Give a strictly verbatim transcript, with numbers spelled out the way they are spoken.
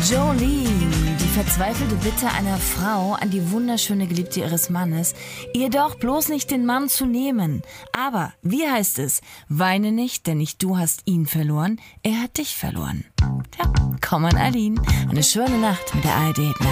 Jolene, die verzweifelte Bitte einer Frau an die wunderschöne Geliebte ihres Mannes, ihr doch bloß nicht den Mann zu nehmen. Aber, wie heißt es? Weine nicht, denn nicht du hast ihn verloren, er hat dich verloren. Tja, komm an Aline. Eine schöne Nacht mit der A R D.